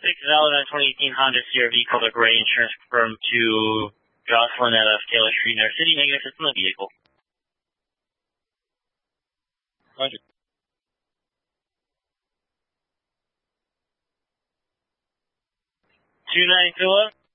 valid on 2018 Honda CRV color gray, insurance confirmed to Jocelyn at Taylor Street, New York City. Negative system of the vehicle. Roger. 29 Philip.